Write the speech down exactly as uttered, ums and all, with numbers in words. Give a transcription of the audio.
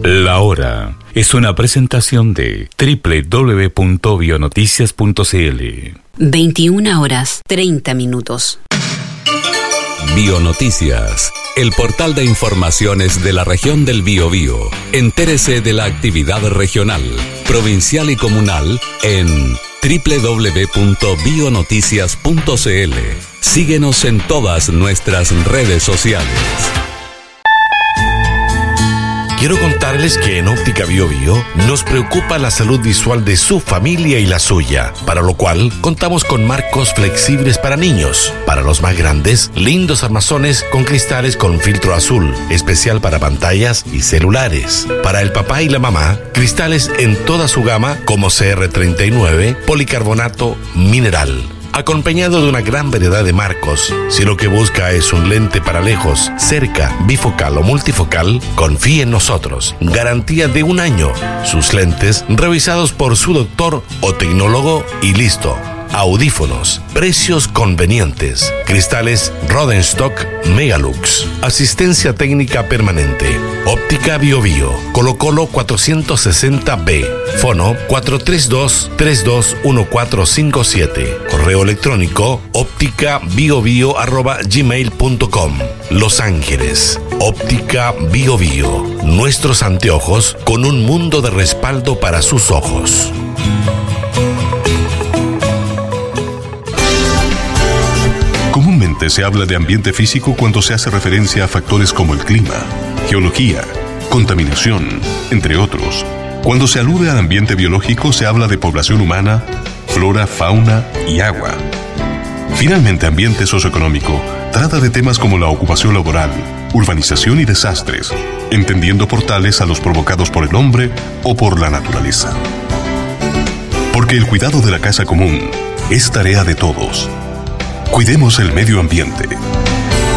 La Hora es una presentación de doble u doble u doble u punto bionoticias punto c l. veintiuna horas treinta minutos. Bionoticias, el portal de informaciones de la región del Biobío. Entérese de la actividad regional, provincial y comunal en doble u doble u doble u punto bionoticias punto c l. Síguenos en todas nuestras redes sociales. Quiero contarles que en Óptica Bio Bio nos preocupa la salud visual de su familia y la suya, para lo cual contamos con marcos flexibles para niños. Para los más grandes, lindos armazones con cristales con filtro azul, especial para pantallas y celulares. Para el papá y la mamá, cristales en toda su gama como C R treinta y nueve, policarbonato, mineral, acompañado de una gran variedad de marcos. Si lo que busca es un lente para lejos, cerca, bifocal o multifocal, confíe en nosotros. Garantía de un año. Sus lentes revisados por su doctor o tecnólogo y listo. Audífonos, precios convenientes, cristales Rodenstock Megalux, asistencia técnica permanente. Óptica Bio Bio, Colo Colo cuatrocientos sesenta B, fono cuatro tres dos, tres dos uno cuatro cinco siete, correo electrónico ópticabiobio arroba gmail punto com. Los Ángeles, Óptica Bio Bio, nuestros anteojos con un mundo de respaldo para sus ojos. Comúnmente se habla de ambiente físico cuando se hace referencia a factores como el clima, geología, contaminación, entre otros. Cuando se alude al ambiente biológico se habla de población humana, flora, fauna y agua. Finalmente, ambiente socioeconómico trata de temas como la ocupación laboral, urbanización y desastres, entendiendo por tales a los provocados por el hombre o por la naturaleza. Porque el cuidado de la casa común es tarea de todos. Cuidemos el medio ambiente.